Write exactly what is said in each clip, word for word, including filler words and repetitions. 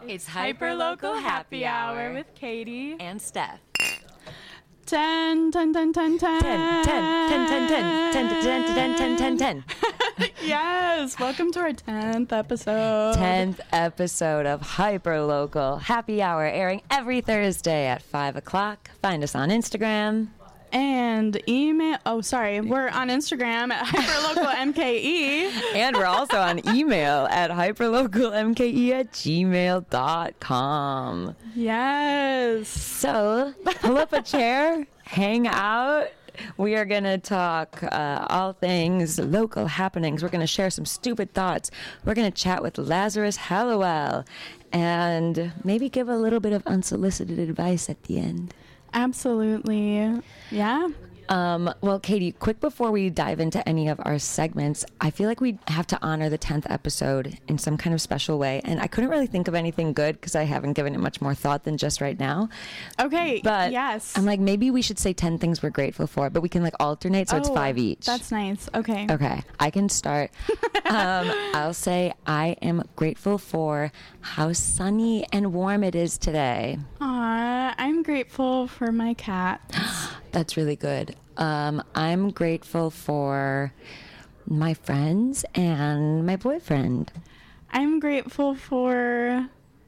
It's Hyperlocal Happy Hour with Katie and Steph. ten, ten, ten, ten, ten. ten, ten, ten, ten, ten, ten, ten, ten, ten, ten. Yes, welcome to our tenth episode. tenth episode of Hyperlocal Happy Hour, airing every Thursday at five o'clock. Find us on Instagram. And email, oh, sorry, we're on Instagram at HyperLocalMKE. And we're also on email at hyperlocalmke at gmail dot com. Yes. So, pull up a chair, hang out. We are going to talk uh, all things local happenings. We're going to share some stupid thoughts. We're going to chat with Lazarus Hallowell and maybe give a little bit of unsolicited advice at the end. Absolutely. Yeah. Um, well, Katie, quick before we dive into any of our segments, I feel like we have to honor the tenth episode in some kind of special way. And I couldn't really think of anything good because I haven't given it much more thought than just right now. Okay. But yes. I'm like, maybe we should say ten things we're grateful for, but we can like alternate so oh, it's five each. That's nice. Okay. Okay. I can start. um, I'll say I am grateful for how sunny and warm it is today. Aw, I'm grateful for my cat. That's really good. Um, I'm grateful for my friends and my boyfriend. I'm grateful for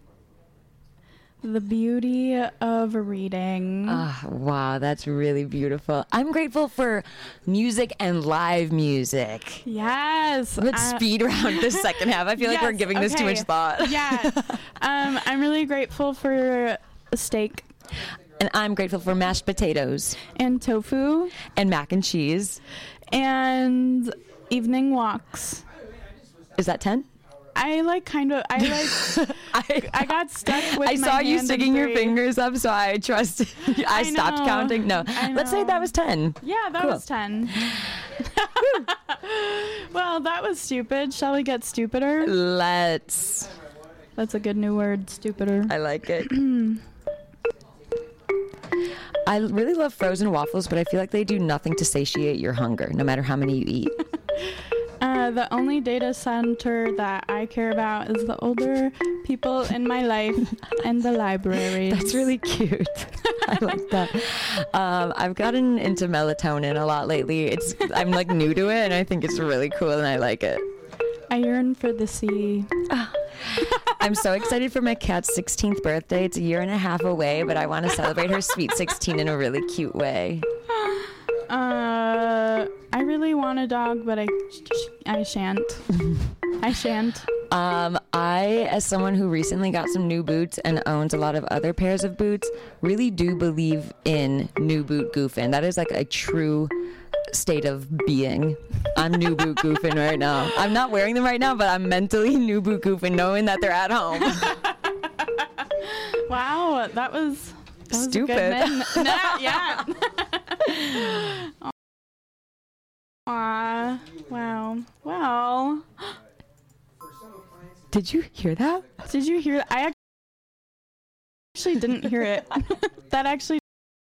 the beauty of reading. Oh, wow, that's really beautiful. I'm grateful for music and live music. Yes. Let's uh, speed around this second half. I feel yes, like we're giving this too okay. much thought. Yeah. Um, I'm really grateful for a steak. And I'm grateful for mashed potatoes. And tofu. And mac and cheese. And evening walks. Is that ten? I like kind of, I like, I, I got stuck with I my saw you hand sticking in your three. fingers up, so I trust. I, I stopped know. counting. No, I let's say know. that was ten. Yeah, that Cool. was ten. Well, that was stupid. Shall we get stupider? Let's. That's a good new word, stupider. I like it. I really love frozen waffles, but I feel like they do nothing to satiate your hunger, no matter how many you eat. Uh, the only data center that I care about is the older people in my life and the libraries. That's really cute. I like that. Um, I've gotten into melatonin a lot lately. It's I'm like new to it, and I think it's really cool, and I like it. I yearn for the sea. I'm so excited for my cat's sixteenth birthday. It's a year and a half away, but I want to celebrate her sweet sixteen in a really cute way. Uh, I really want a dog, but I, I shan't. I shan't. Um, I, as someone who recently got some new boots and owns a lot of other pairs of boots, really do believe in new boot goofing. That is like a true state of being. I'm new boot goofing right now. I'm not wearing them right now, but I'm mentally new boot goofing, knowing that they're at home. Wow, that was, that was Stupid. A good min- nah, yeah. Aw, wow. Well, Did you hear that? did you hear that? I actually didn't hear it. That actually